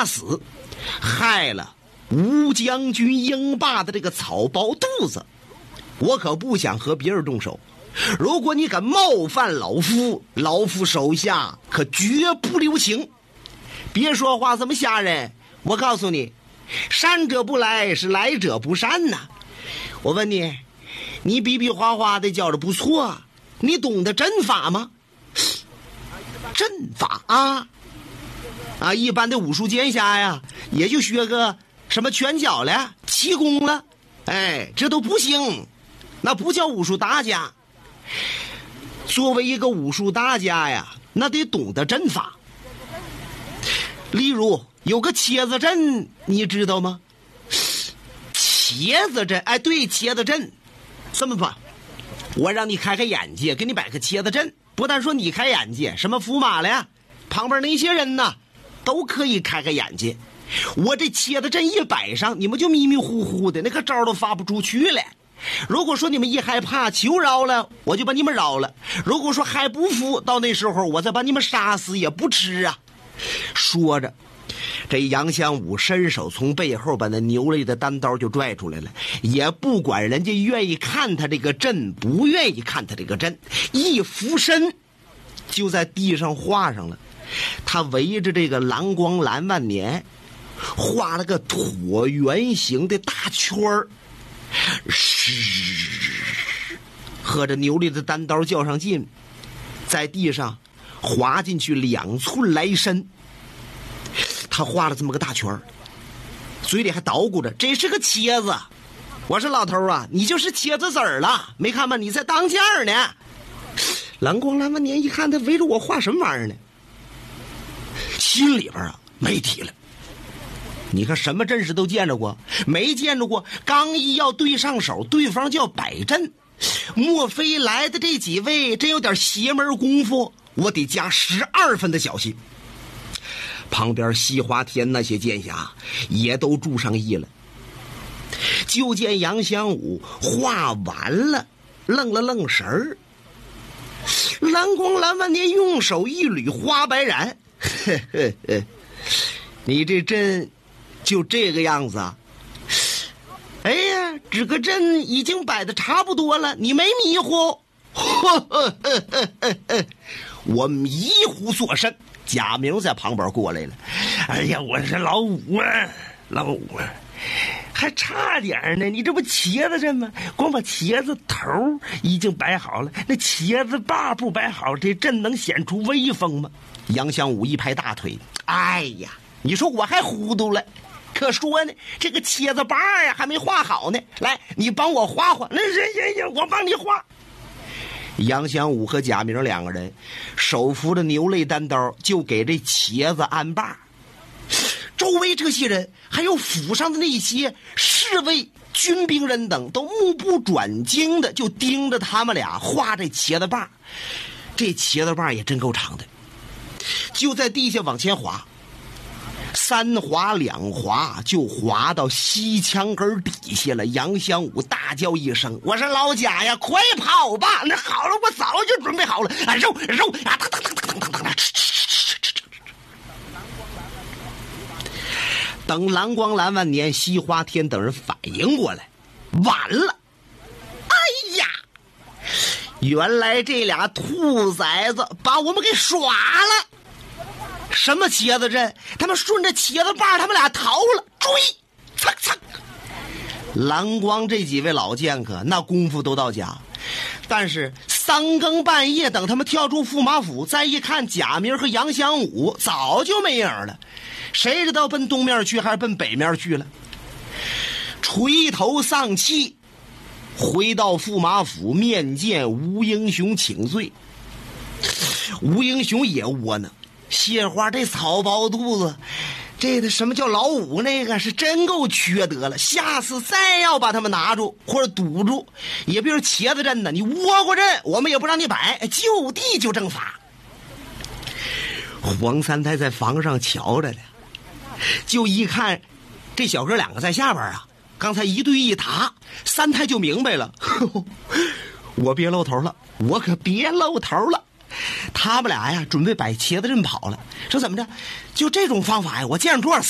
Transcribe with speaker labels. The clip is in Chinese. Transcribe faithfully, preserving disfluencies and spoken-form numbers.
Speaker 1: 杀死，害了吴将军英霸的这个草包肚子，我可不想和别人动手。如果你敢冒犯老夫，老夫手下可绝不留情。别说话这么吓人，我告诉你，善者不来，是来者不善呐。我问你，你比比划划的叫着不错，你懂得阵法吗？阵法啊啊！一般的武术剑侠呀，也就学个什么拳脚了、气功了，哎，这都不行，那不叫武术大家。作为一个武术大家呀，那得懂得阵法。例如有个茄子阵，你知道吗？茄子阵，哎，对，茄子阵。这么吧，我让你开开眼界，给你摆个茄子阵。不但说你开眼界，什么驸马了呀，旁边那些人呢，都可以开开眼界。我这茄子阵一摆上，你们就迷迷糊糊的，那个招都发不出去了。如果说你们一害怕求饶了，我就把你们饶了；如果说还不服，到那时候我再把你们杀死也不迟啊。说着，这杨香武伸手从背后把那牛类的单刀就拽出来了，也不管人家愿意看他这个阵不愿意看他这个阵，一俯身就在地上画上了。他围着这个蓝光蓝万年画了个椭圆形的大圈儿，和着牛力的单刀较上劲，在地上划进去两寸来深。他画了这么个大圈儿，嘴里还捣鼓着这是个茄子。我说老头啊，你就是茄子籽儿了，没看吗？你在当家呢。蓝光蓝万年一看他围着我画什么玩意儿呢，心里边啊没底了。你看什么阵势都见着过，没见着过刚一要对上手，对方就要摆阵。莫非来的这几位真有点邪门功夫？我得加十二分的小心。旁边西华田那些剑侠也都注上意了。就见杨香武画完了，愣了愣神儿。蓝光蓝万年用手一捋花白髯，呵呵呵，你这阵就这个样子啊？哎呀，这个阵已经摆的差不多了，你没迷糊？呵呵呵呵呵呵，我迷糊作甚。贾明在旁边过来了，哎呀，我是老五啊，老五啊，还差点呢，你这不茄子阵吗？光把茄子头已经摆好了，那茄子把不摆好，这阵能显出威风吗？杨香武一拍大腿，哎呀，你说我还糊涂了，可说呢，这个茄子把呀还没画好呢，来，你帮我画画。那行行行，我帮你画。杨香武和贾明两个人手扶着牛肋单刀，就给这茄子安把。周围这些人还有府上的那些侍卫军兵人等都目不转睛的就盯着他们俩画这茄子把。这茄子把也真够长的，就在地下往前滑，三滑两滑就滑到西墙根底下了。杨香武大叫一声，我说老贾呀，快跑吧！那好了，我早就准备好了啊，肉肉啊，腾腾腾腾腾腾，等蓝光蓝万年西花天等人反应过来，晚了。哎呀，原来这俩兔崽子把我们给耍了。什么茄子阵？他们顺着茄子把他们俩逃了，追！蹭蹭！蓝光这几位老剑客那功夫都到家，但是三更半夜等他们跳出驸马府，再一看贾明和杨香武早就没影了，谁知道奔东面去还是奔北面去了？垂头丧气回到驸马府面见吴英雄请罪。吴英雄也窝囊，谢花这草包肚子，这个什么叫老五那个是真够缺德了，下次再要把他们拿住或者堵住，也别说茄子阵呢，你倭瓜阵我们也不让你摆，就地就正法。黄三太在房上瞧着呢，就一看这小哥两个在下边啊，刚才一对一打，三太就明白了，呵呵，我别露头了，我可别露头了。他们俩呀准备摆茄子阵跑了，说怎么着，就这种方法呀，我见着多少次